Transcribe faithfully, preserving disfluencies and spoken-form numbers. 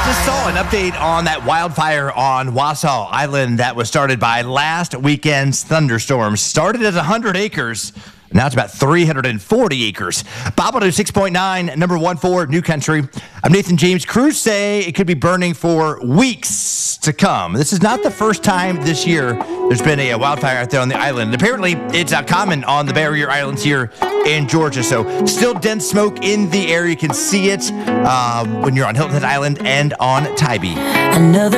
just saw an update on that wildfire on Wassaw Island that was started by last weekend's thunderstorms. Started at one hundred acres. Now it's about three hundred forty acres. Bob will do six point nine, number one for New Country. I'm Nathan James. Crews say it could be burning for weeks to come. This is not the first time this year there's been a, a wildfire out there on the island. Apparently, it's uh, common on the Barrier Islands here in Georgia. So still dense smoke in the air. You can see it um, when you're on Hilton Head Island and on Tybee. Another